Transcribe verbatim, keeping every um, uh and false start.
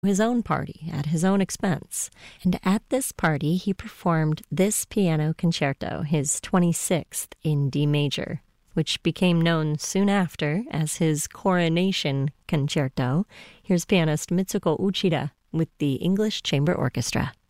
his own party at his own expense. And at this party, he performed this piano concerto, his twenty-sixth in D major, which became known soon after as his Coronation Concerto. Here's pianist Mitsuko Uchida with the English Chamber Orchestra.